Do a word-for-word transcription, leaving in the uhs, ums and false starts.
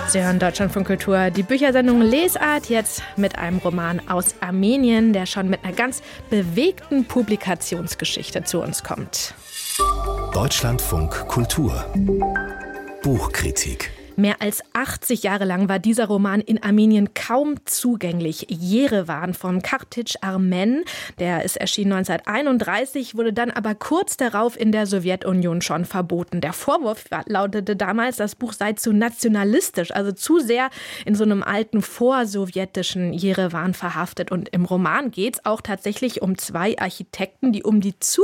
Sie hören Deutschlandfunk Kultur, die Büchersendung Lesart, jetzt mit einem Roman aus Armenien, der schon mit einer ganz bewegten Publikationsgeschichte zu uns kommt. Deutschlandfunk Kultur Buchkritik. Mehr als achtzig Jahre lang war dieser Roman in Armenien kaum zugänglich. Jerewan von Kartitsch Armen, der ist erschienen neunzehnhunderteinunddreißig, wurde dann aber kurz darauf in der Sowjetunion schon verboten. Der Vorwurf lautete damals, das Buch sei zu nationalistisch, also zu sehr in so einem alten vorsowjetischen Jerewan verhaftet. Und im Roman geht es auch tatsächlich um zwei Architekten, die um die